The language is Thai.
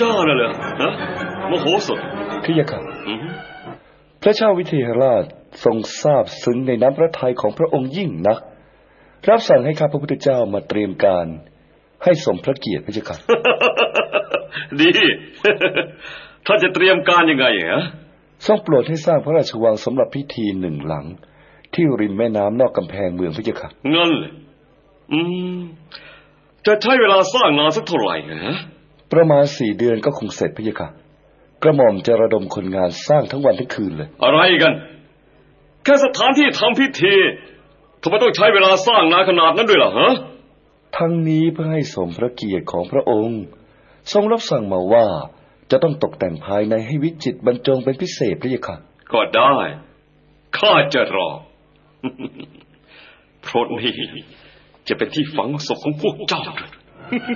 จ้าน่ะเหรอฮะโมโหสดพี่ยะค่ะพระเจ้าวิเทหราชทรงทราบซึ้งในน้ำพระทัยของพระองค์ยิ่งนักรับสั่งให้ข้าพระพุทธเจ้ามาเตรียมการให้สมพระเกียรติพี่ยะค่ะดีท่านจะเตรียมการยังไงฮะทรงโปรดให้สร้างพระราชวังสำหรับพิธีหนึ่งหลังที่ริมแม่น้ำนอกกำแพงเมืองพี่ยะค่ะงั้นเลยจะใช้เวลาสร้างนานสักเท่าไหร่ฮะประมาณ4 เดือนก็คงเสร็จพี่ยะค่ะกระหม่อมจะระดมคนงานสร้างทั้งวันทั้งคืนเลยอะไรกันแค่สถานที่ทำพิธีทำไมต้องใช้เวลาสร้างนานขนาดนั้นด้วยล่ะฮะทั้งนี้เพื่อให้สมพระเกียรติของพระองค์ทรงรับสั่งมาว่าจะต้องตกแต่งภายในให้วิจิตรบรรจงเป็นพิเศษพี่ยะค่ะก็ได้ข้าจะรอเพราะนี่จะเป็นที่ฝังศพของพวกเจ้า